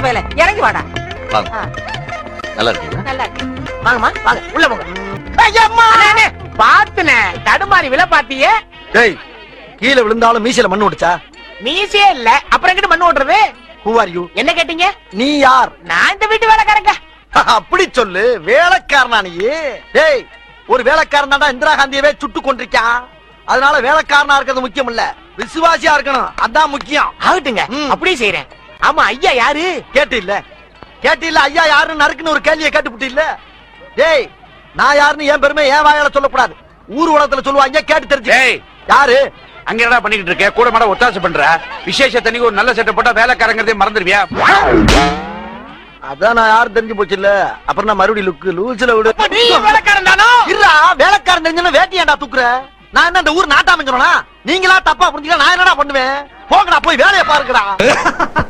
போயல இறங்கி வாடா. வாங்க. நல்லா இருக்கீங்களா? நல்லா இருக்கு. வாங்கம்மா வாங்க உள்ள போங்க. பாத்துனே தடுமாறி விழ பாத்தியே. டேய் கீழே விழுந்தாலும் மீசையில மண்ணு ஓட்டுச்சா? மீசே இல்ல அப்புறம் எங்கிட்ட மண்ணு ஓட்டுறது? Who are you? என்ன கேட்டீங்க? நீ யார்? நான் இந்த வீட்டு வேலைக்காரங்க. அப்படி சொல்லு. வேலைக்காரனா நீ? டேய் ஒரு வேலைக்காரன் தான்டா இந்திரா காந்தியவே சுட்டு கொண்டிருக்கான். அதனால வேலைக்காரனா இருக்கிறது முக்கியம் இல்ல, விசுவாசியா இருக்கணும், அதான் முக்கியம். ஆகட்டுங்க அப்படியே செய்யறேன். ஆமா ஐயா யாரு? கேட்டு இல்ல ஐயா யாருன்னு நறுக்குன்னு ஒரு கேள்வியை கேட்டுப்புட்டு இல்ல. டேய் நான் யாருன்னு என் பெருமை என் வாயால சொல்லக்கூடாது, ஊர் உலகத்துல சொல்லுவாங்க, கேட்டு தெரிஞ்சு. யாரு அங்க என்ன பண்ணிக்கிட்டு இருக்க? கூட மாட ஒத்தாசை பண்ற? விசேஷ தண்ணிக்கு ஒரு நல்ல செட்டப் போட்டா வேலைக்காரங்கிறதே மறந்துடுவியா? அதான் நான் யாரும் தெரிஞ்சு போச்சு இல்ல. அப்புறம் நான் மறுபடியும் லுக்கு லூசில விடு. நீ வேலைக்காரன் தானோ? இல்ல வேலைக்காரன் தெரிஞ்சா வேட்டி ஏன்டா தூக்குற? நான் என்ன இந்த ஊர் நாட்டாம சொன்னா? நீங்களா தப்பா புரிஞ்சுக்க நான் என்னடா பண்ணுவேன்? போங்கடா போய் வேலையை பாருங்கடா.